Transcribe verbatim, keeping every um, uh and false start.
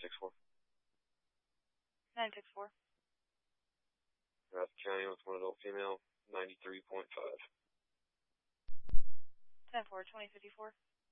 six four. nine six four. Rath County with one adult female, ninety-three point five. ten four, twenty fifty-four.